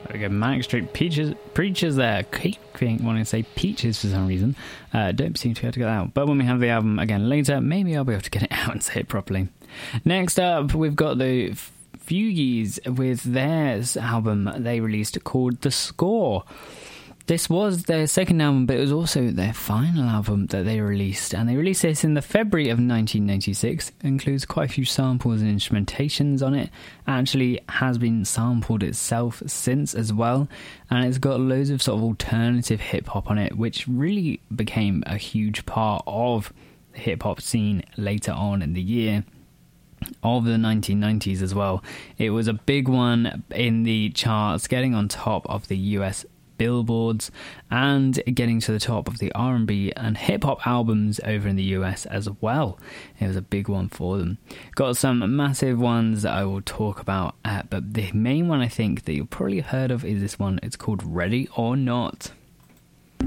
There we go, Manic Street Preachers there. Keep wanting to say Peaches for some reason. Don't seem to be able to get that out. But when we have the album again later, maybe I'll be able to get it out and say it properly. Next up, we've got the Fugees with their album they released called The Score. This was their second album, but it was also their final album that they released. And they released this in the February of 1996. It includes quite a few samples and instrumentations on it. Actually has been sampled itself since as well. And it's got loads of sort of alternative hip-hop on it, which really became a huge part of the hip-hop scene later on in the year. Of the 1990s as well. It was a big one in the charts, getting on top of the US billboards and getting to the top of the R&B and hip-hop albums over in the US as well. It was a big one for them. Got some massive ones that I will talk about, but the main one I think that you've probably heard of is this one. It's called Ready or Not.